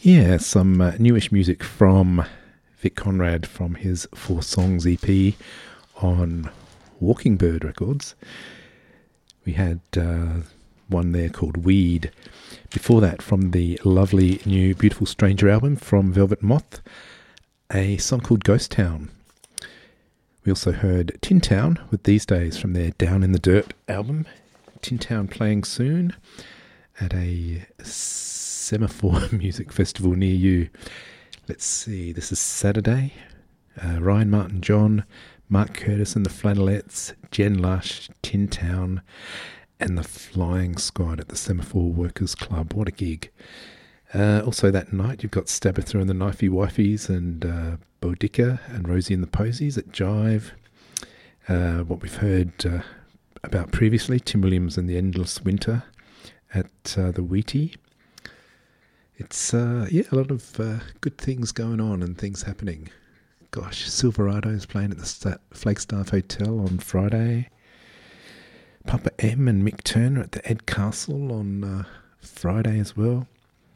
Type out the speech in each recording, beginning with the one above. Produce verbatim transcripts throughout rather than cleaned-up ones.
Yeah, some uh, newish music from Vic Conrad from his Four Songs E P on Walking Bird Records. We had uh, one there called Weed. Before that, from the lovely new Beautiful Stranger album from Velvet Moth, a song called Ghost Town. We also heard Tin Town with These Days from their Down in the Dirt album. Tin Town playing soon at a Semaphore Music Festival near you. Let's see, this is Saturday. Uh, Ryan Martin John, Mark Curtis and the Flannelettes, Jen Lush, Tin Town, and the Flying Squad at the Semaphore Workers Club. What a gig. Uh, also that night you've got Stabitha and the Knifey Wifies and uh, Boudica and Rosie and the Posies at Jive. Uh, what we've heard uh, about previously, Tim Williams and the Endless Winter at uh, the Wheatie. It's, uh, yeah, a lot of uh, good things going on and things happening. Gosh, Silverado's playing at the Sta- Flagstaff Hotel on Friday. Papa M and Mick Turner at the Ed Castle on uh, Friday as well.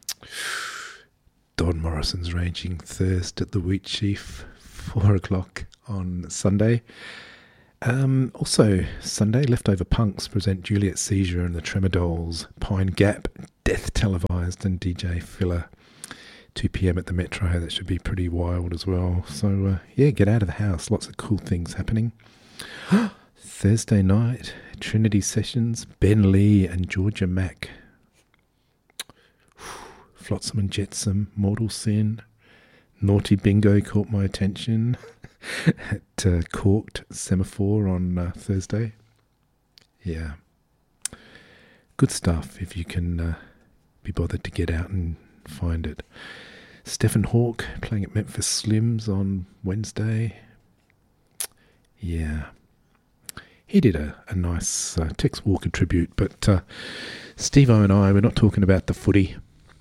Don Morrison's Raging Thirst at the Wheat Chief, four o'clock on Sunday. Um, also, Sunday, Leftover Punks present Juliet Seizure and the Tremadolls, Pine Gap, Death Televised and D J Filler, two p.m. at the Metro. That should be pretty wild as well. So, uh, yeah, get out of the house. Lots of cool things happening. Thursday night, Trinity Sessions, Ben Lee and Georgia Mack. Flotsam and Jetsam, Mortal Sin, Naughty Bingo caught my attention at uh, Corked Semaphore on uh, Thursday. Yeah. Good stuff if you can uh, be bothered to get out and find it. Stephen Hawke playing at Memphis Slims on Wednesday. Yeah. He did a, a nice uh, Tex Walker tribute, but uh, Steve-O and I, we're not talking about the footy.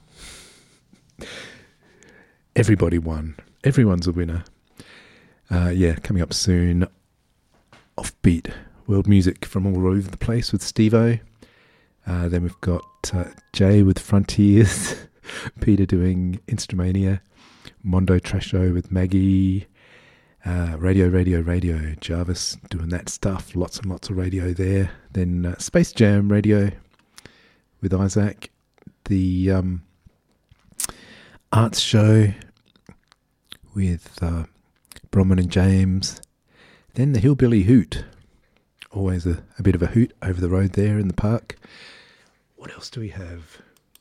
Everybody won. Everyone's a winner. Uh, yeah, coming up soon. Offbeat world music from all over the place with Steve-O. Uh, then we've got uh, Jay with Frontiers, Peter doing Instrumania, Mondo Trasho with Maggie, uh, Radio, Radio, Radio, Jarvis doing that stuff. Lots and lots of radio there. Then uh, Space Jam Radio with Isaac. The um, Arts Show with uh, Bronwyn and James. Then the Hillbilly Hoot. Always a, a bit of a hoot over the road there in the park. What else do we have?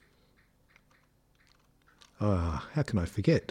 Ah, oh, how can I forget?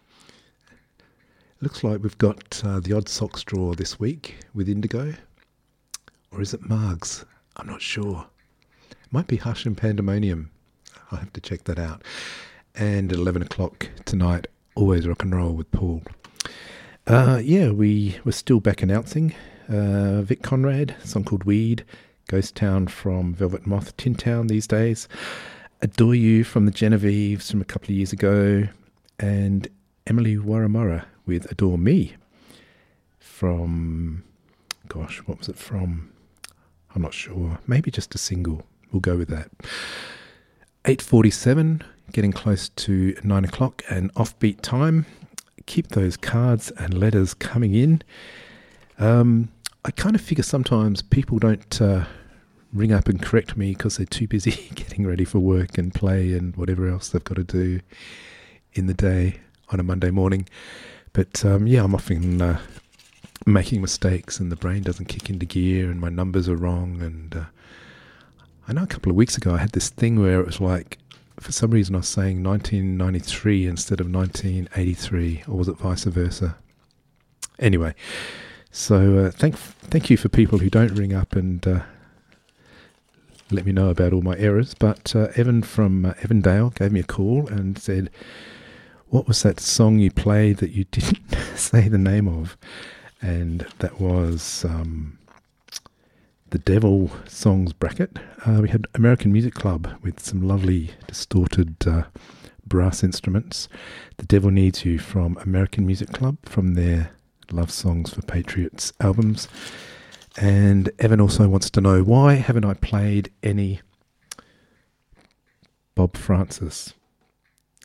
Looks like we've got uh, the Odd Socks draw this week with Indigo. Or is it Margs? I'm not sure. It might be Hush and Pandemonium. I'll have to check that out. And at eleven o'clock tonight, Always Rock and Roll with Paul. Uh, yeah, we were still back announcing uh, Vic Conrad, a song called Weed, Ghost Town from Velvet Moth, Tin Town these days, Adore You from the Genevieves from a couple of years ago, and Emily Waramura with Adore Me from, gosh, what was it from? I'm not sure. Maybe just a single. We'll go with that. eight forty-seven, getting close to nine o'clock and offbeat time. Keep those cards and letters coming in. Um, I kind of figure sometimes people don't uh, ring up and correct me because they're too busy getting ready for work and play and whatever else they've got to do in the day on a Monday morning. But um, yeah, I'm often uh, making mistakes and the brain doesn't kick into gear and my numbers are wrong. And uh, I know a couple of weeks ago I had this thing where it was like, for some reason I was saying nineteen ninety-three instead of nineteen eighty-three, or was it vice versa? Anyway, so uh, thank thank you for people who don't ring up and uh, let me know about all my errors. But uh, Evan from uh, Evandale gave me a call and said, what was that song you played that you didn't say the name of? And that was um, the Devil Songs bracket. Uh, we had American Music Club with some lovely distorted uh, brass instruments. The Devil Needs You from American Music Club from their Love Songs for Patriots albums. And Evan also wants to know, why haven't I played any Bob Francis?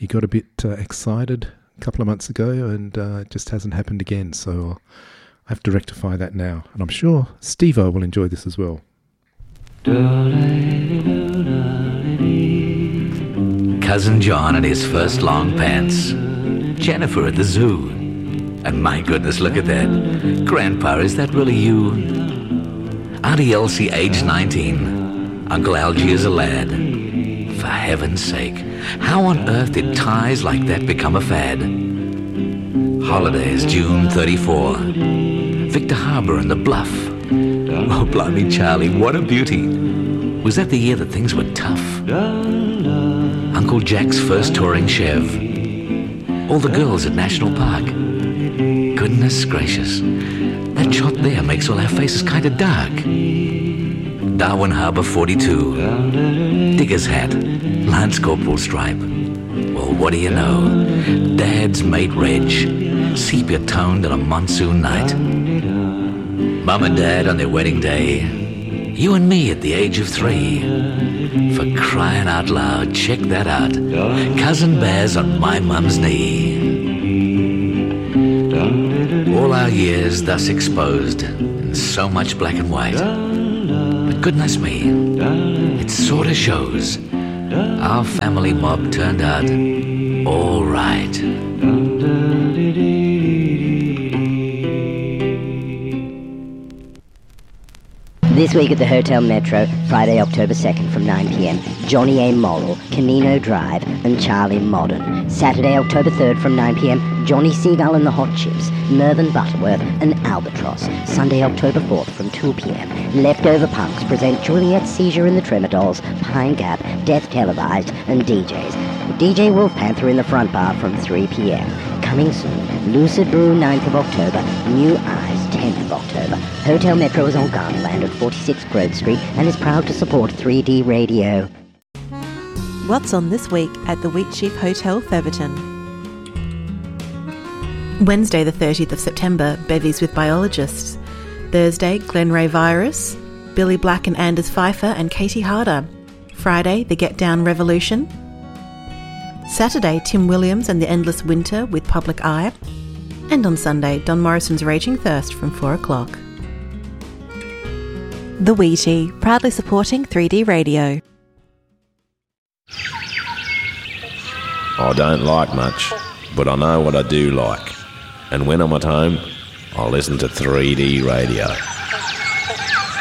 he got a bit uh, excited a couple of months ago, and uh, it just hasn't happened again. So I have to rectify that now. And I'm sure Steve-O will enjoy this as well. Cousin John in his first long pants. Jennifer at the zoo. And my goodness, look at that. Grandpa, is that really you? Auntie Elsie, age nineteen. Uncle Algie is a lad. For heaven's sake, how on earth did ties like that become a fad? Holidays, June thirty-fourth. Victor Harbor and the Bluff. Oh, blimey, Charlie, what a beauty. Was that the year that things were tough? Uncle Jack's first touring Chev. All the girls at National Park. Goodness gracious. That shot there makes all our faces kind of dark. Darwin Harbour forty-two. Digger's hat. Lance Corporal stripe. Well, what do you know? Dad's mate Reg. Sepia-toned on a monsoon night. Mum and Dad on their wedding day. You and me at the age of three. For crying out loud, check that out. Cousin Baz on my mum's knee. All our years thus exposed in so much black and white. But goodness me, it sort of shows our family mob turned out all right. This week at the Hotel Metro, Friday, October second from nine p.m, Johnny A. Morrill, Canino Drive, and Charlie Modern. Saturday, October third from nine p.m, Johnny Seagull and the Hot Chips, Mervyn Butterworth, and Albatross. Sunday, October fourth from two p.m, Leftover Punks present Juliet Seizure and the Tremadolls, Pine Gap, Death Televised, and D Js. D J Wolf Panther in the front bar from three p.m. Coming soon, Lucid Brew ninth of October, New Eyes tenth of October. Hotel Metro is on Garnerland at forty-six Grove Street and is proud to support three D Radio. What's on this week at the Wheatsheaf Hotel, Featherton? Wednesday the thirtieth of September, Bevies with Biologists. Thursday, Glenray Virus, Billy Black and Anders Pfeiffer and Katie Harder. Friday, The Get Down Revolution. Saturday, Tim Williams and the Endless Winter with Public Eye. And on Sunday, Don Morrison's Raging Thirst from four o'clock. The Wheatie, proudly supporting three D Radio. I don't like much, but I know what I do like. And when I'm at home, I listen to three D Radio.